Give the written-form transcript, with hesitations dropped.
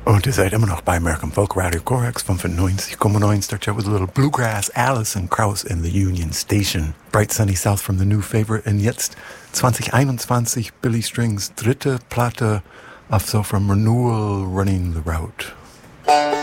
Und ihr seid immer noch bei American Folk Radio Corax 95,9. Start out with a little bluegrass, Alison Krauss in the Union Station. Bright Sunny South from the new favorite. Und jetzt 2021 Billy Strings dritte Platte auf so from Renewal Running the Route.